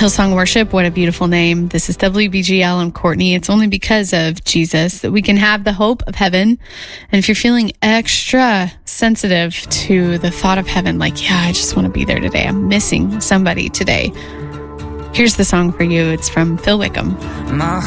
Hillsong Worship, what a beautiful name. This is WBGL. I'm Courtney. It's only because of Jesus that we can have the hope of heaven. And if you're feeling extra sensitive to the thought of heaven, like, yeah, I just want to be there today, I'm missing somebody today, here's the song for you. It's from Phil Wickham.